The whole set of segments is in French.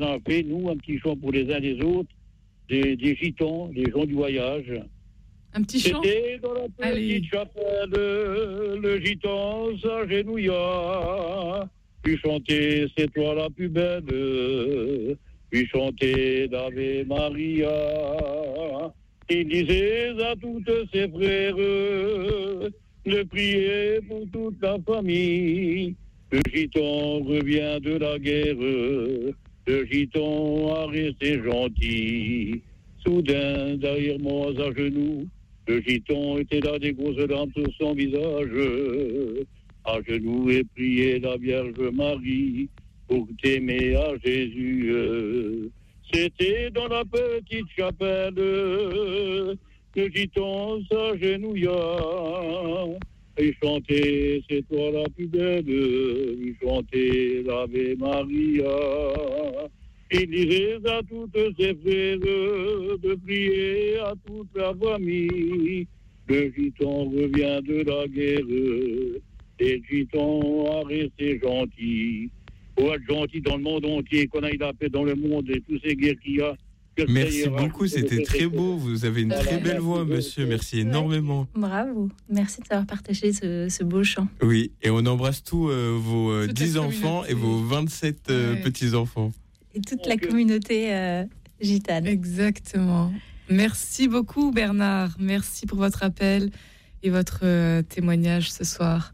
On a fait, nous, un petit chant pour les uns les autres, des gitans, des gens du voyage. Un petit chant. C'était dans la petite chapelle, le gitan s'agenouilla. Puis chanter, c'est toi la plus belle. Puis chanter d'Ave Maria. Il disait à toutes ses frères de prier pour toute la famille. Le gitan revient de la guerre. Le gitan a resté gentil. Soudain, derrière moi, à genoux, le gitan était là, des grosses larmes sur son visage. À genoux et priait la Vierge Marie pour t'aimer à Jésus. C'était dans la petite chapelle, le gitan s'agenouilla. Il chantait, c'est toi la plus belle. Il chantait l'Ave Maria. Il disait à toutes ses frères de prier à toute la famille. Le gitan revient de la guerre. Et le gitan a resté gentil. Pour être gentil dans le monde entier, qu'on aille la paix dans le monde et toutes ces guerres qu'il y a. Merci beaucoup, c'était très beau. Vous avez une très belle voix, monsieur. Merci énormément. Bravo. Merci d'avoir partagé ce beau chant. Oui, et on embrasse tous vos 10 enfants et vos 27 petits-enfants. Et toute la communauté gitane. Exactement. Merci beaucoup, Bernard. Merci pour votre appel et votre témoignage ce soir.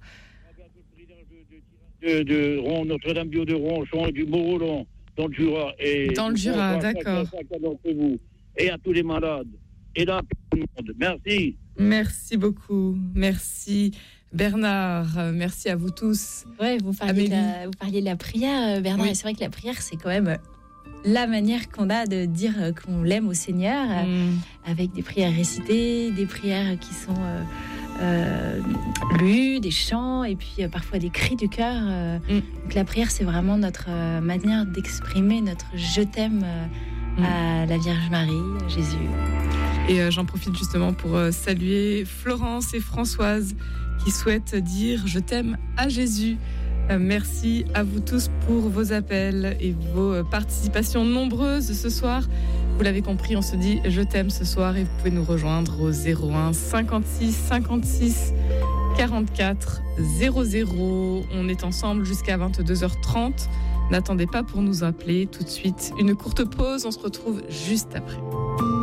De Ron, Notre-Dame Bio de Ronchon et du Mont-Roland, dans le Jura. Et dans le Jura, d'accord. Et à tous les malades. Et là, tout le monde. Merci. Merci beaucoup. Merci, Bernard. Merci à vous tous. Ouais, vous parliez de la prière, Bernard. Oui. Et c'est vrai que la prière, c'est quand même la manière qu'on a de dire qu'on l'aime au Seigneur, avec des prières récitées, des prières qui sont lues, des chants, et puis parfois des cris du cœur. Donc la prière, c'est vraiment notre manière d'exprimer notre « je t'aime » à la Vierge Marie, à Jésus. Et j'en profite justement pour saluer Florence et Françoise qui souhaitent dire « je t'aime » à Jésus. Merci à vous tous pour vos appels et vos participations nombreuses ce soir. Vous l'avez compris, on se dit « je t'aime » ce soir, et vous pouvez nous rejoindre au 01 56 56 44 00. On est ensemble jusqu'à 22h30. N'attendez pas pour nous appeler tout de suite. Une courte pause, on se retrouve juste après.